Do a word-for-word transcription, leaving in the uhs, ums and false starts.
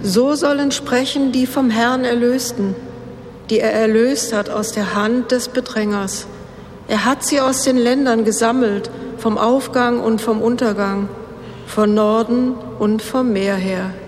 So sollen sprechen die vom Herrn Erlösten, die er erlöst hat aus der Hand des Bedrängers. Er hat sie aus den Ländern gesammelt, vom Aufgang und vom Untergang, von Norden und vom Meer her.